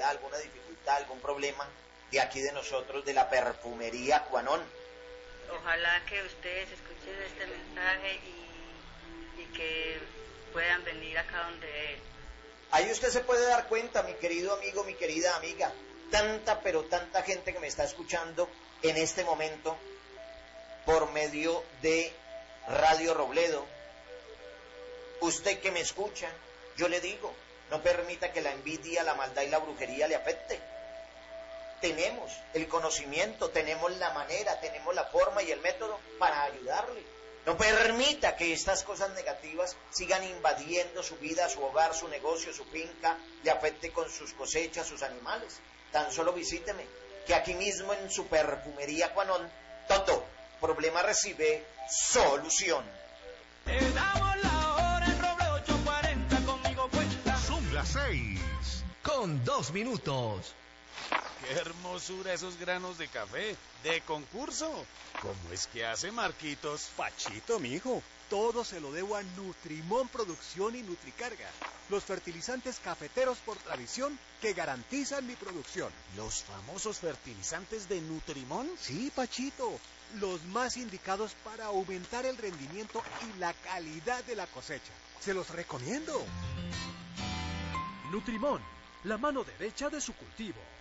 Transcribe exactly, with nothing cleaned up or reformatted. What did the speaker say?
necesidad, alguna dificultad, algún problema de aquí de nosotros, de la perfumería Cuanón. Ojalá que ustedes escuchen este mensaje y, y que puedan venir acá donde él. Ahí usted se puede dar cuenta, mi querido amigo, mi querida amiga, tanta pero tanta gente que me está escuchando en este momento por medio de Radio Robledo. Usted que me escucha, yo le digo, no permita que la envidia, la maldad y la brujería le afecte. Tenemos el conocimiento, tenemos la manera, tenemos la forma y el método para ayudarle. No permita que estas cosas negativas sigan invadiendo su vida, su hogar, su negocio, su finca, le afecte con sus cosechas, sus animales. Tan solo visíteme, que aquí mismo en su perfumería Cuanón, todo problema recibe solución. Te damos la hora en Roble ocho cuarenta, conmigo cuenta. Son las seis, con dos minutos. ¡Qué hermosura esos granos de café! ¡De concurso! ¿Cómo es que hace Marquitos? Pachito, mijo, todo se lo debo a Nutrimón Producción y Nutricarga, los fertilizantes cafeteros por tradición que garantizan mi producción. ¿Los famosos fertilizantes de Nutrimón? Sí, Pachito, los más indicados para aumentar el rendimiento y la calidad de la cosecha. Se los recomiendo. Nutrimón, la mano derecha de su cultivo.